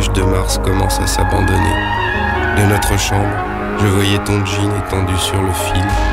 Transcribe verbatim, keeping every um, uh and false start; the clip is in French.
neige de mars commence à s'abandonner. De notre chambre, je voyais ton jean étendu sur le fil.